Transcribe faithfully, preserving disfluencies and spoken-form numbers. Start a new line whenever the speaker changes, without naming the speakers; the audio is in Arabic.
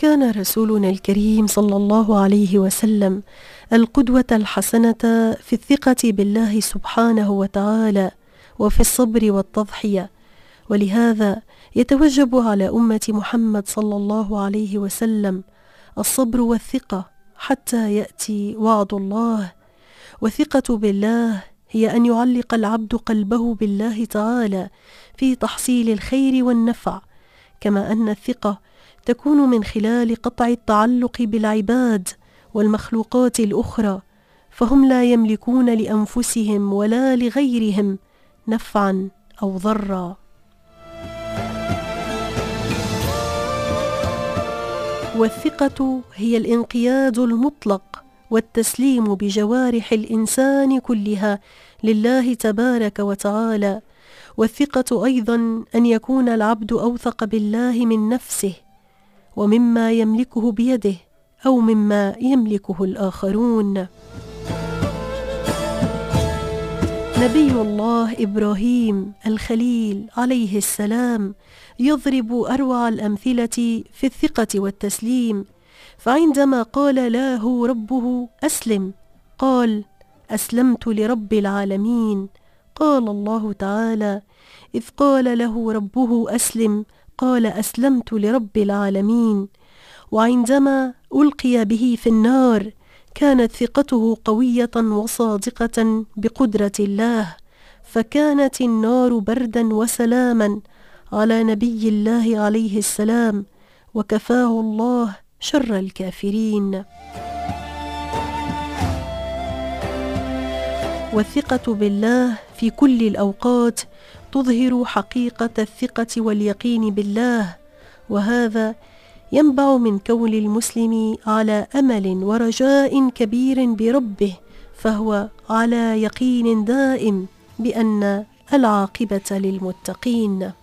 وكان رسولنا الكريم صلى الله عليه وسلم القدوة الحسنة في الثقة بالله سبحانه وتعالى وفي الصبر والتضحية، ولهذا يتوجب على أمة محمد صلى الله عليه وسلم الصبر والثقة حتى يأتي وعد الله. والثقة بالله هي أن يعلق العبد قلبه بالله تعالى في تحصيل الخير والنفع، كما أن الثقة تكون من خلال قطع التعلق بالعباد والمخلوقات الأخرى، فهم لا يملكون لأنفسهم ولا لغيرهم نفعا أو ضرا. والثقة هي الانقياد المطلق والتسليم بجوارح الإنسان كلها لله تبارك وتعالى. والثقة أيضا أن يكون العبد أوثق بالله من نفسه ومما يملكه بيده أو مما يملكه الآخرون. نبي الله إبراهيم الخليل عليه السلام يضرب أروع الأمثلة في الثقة والتسليم، فعندما قال له ربه أسلم قال أسلمت لرب العالمين. قال الله تعالى إذ قال له ربه أسلم قال أسلمت لرب العالمين. وعندما ألقي به في النار كانت ثقته قوية وصادقة بقدرة الله، فكانت النار بردا وسلاما على نبي الله عليه السلام، وكفاه الله شر الكافرين. والثقة بالله في كل الأوقات تظهر حقيقة الثقة واليقين بالله، وهذا ينبع من كون المسلم على أمل ورجاء كبير بربه، فهو على يقين دائم بأن العاقبة للمتقين.